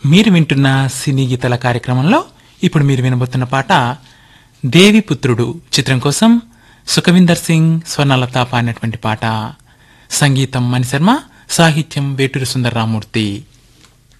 మీరు వింటున్న సినీ గీతల కార్యక్రమంలో ఇప్పుడు మీరు వినబోతున్న పాట దేవిపుత్రుడు చిత్రం కోసం సుఖవిందర్ సింగ్, స్వర్ణలత పాడినటువంటి పాట. సంగీతం మణిశర్మ, సాహిత్యం వేటూరి సుందరరామూర్తి.